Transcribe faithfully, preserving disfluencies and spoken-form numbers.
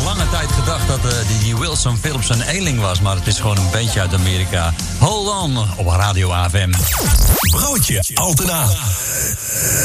lange tijd gedacht dat uh, die, die Wilson Phillips een eenling was. Maar het is gewoon een bandje uit Amerika. Hold on op Radio A F M. Broodje Altena.